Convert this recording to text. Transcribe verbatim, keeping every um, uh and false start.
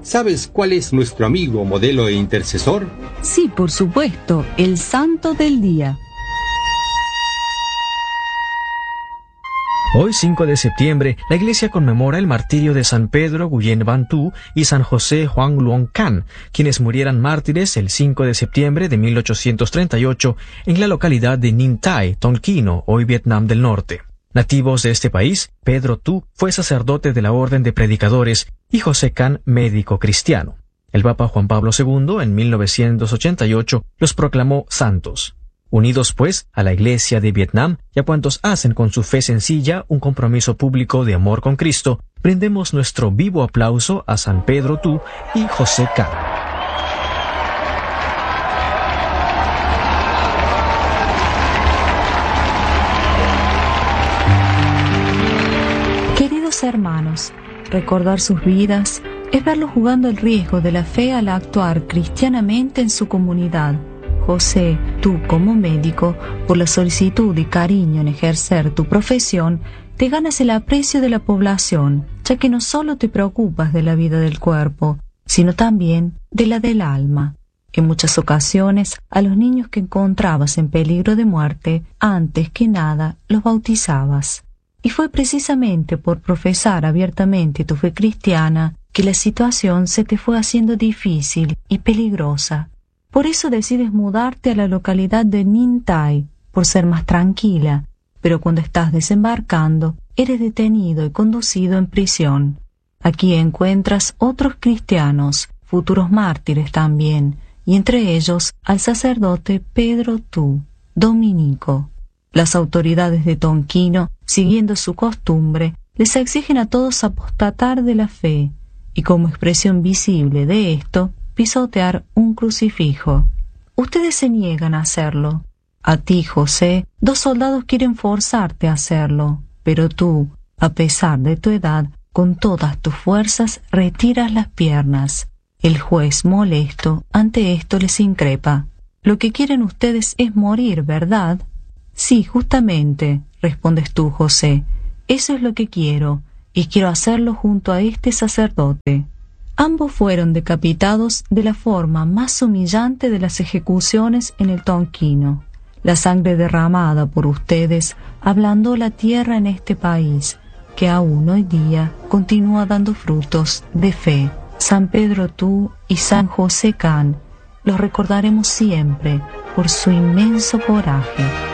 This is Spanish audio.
¿Sabes cuál es nuestro amigo, modelo e intercesor? Sí, por supuesto, el santo del día. Hoy, cinco de septiembre, la Iglesia conmemora el martirio de San Pedro Nguyen Van Tu y San José Hoang Luong Can, quienes murieran mártires el cinco de septiembre de mil ochocientos treinta y ocho en la localidad de Ninh Thai, Tonquino, hoy Vietnam del Norte. Nativos de este país, Pedro Tu fue sacerdote de la Orden de Predicadores y José Can, médico cristiano. El Papa Juan Pablo segundo, en mil novecientos ochenta y ocho, los proclamó santos. Unidos, pues, a la Iglesia de Vietnam y a cuantos hacen con su fe sencilla un compromiso público de amor con Cristo, brindemos nuestro vivo aplauso a San Pedro Tu y José Can. Queridos hermanos, recordar sus vidas es verlos jugando el riesgo de la fe al actuar cristianamente en su comunidad. José, tú como médico, por la solicitud y cariño en ejercer tu profesión, te ganas el aprecio de la población, ya que no solo te preocupas de la vida del cuerpo, sino también de la del alma. En muchas ocasiones, a los niños que encontrabas en peligro de muerte, antes que nada los bautizabas. Y fue precisamente por profesar abiertamente tu fe cristiana que la situación se te fue haciendo difícil y peligrosa. Por eso decides mudarte a la localidad de Ninh Thai, por ser más tranquila, pero cuando estás desembarcando, eres detenido y conducido en prisión. Aquí encuentras otros cristianos, futuros mártires también, y entre ellos al sacerdote Pedro Tu, dominico. Las autoridades de Tonquino, siguiendo su costumbre, les exigen a todos apostatar de la fe, y como expresión visible de esto, pisotear un crucifijo. Ustedes se niegan a hacerlo. A ti, José, dos soldados quieren forzarte a hacerlo, pero tú, a pesar de tu edad, con todas tus fuerzas retiras las piernas. El juez, molesto, ante esto les increpa. Lo que quieren ustedes es morir, ¿verdad? Sí, justamente, respondes tú, José. Eso es lo que quiero, y quiero hacerlo junto a este sacerdote. Ambos fueron decapitados de la forma más humillante de las ejecuciones en el Tonquino. La sangre derramada por ustedes ablandó la tierra en este país, que aún hoy día continúa dando frutos de fe. San Pedro Tu y San José Can los recordaremos siempre por su inmenso coraje.